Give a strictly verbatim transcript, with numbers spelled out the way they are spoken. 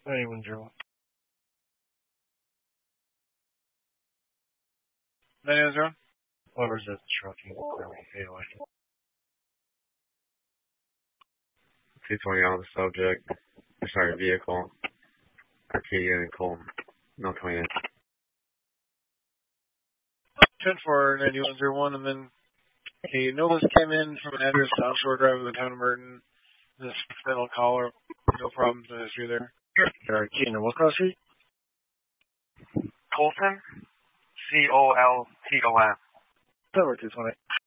ninety-one zero one. ninety-one zero one? What is that trucking? two twenty on the subject. Sorry, vehicle. Arcadia and Colton. No coming in. ten four ninety-one zero one, and then okay, Novus came in from an address South Shore Drive in the town of Merton. This final caller, no problems in the history there. Sure. Arcadia, what cross street? Colton, C O L T O N. Tower two twenty.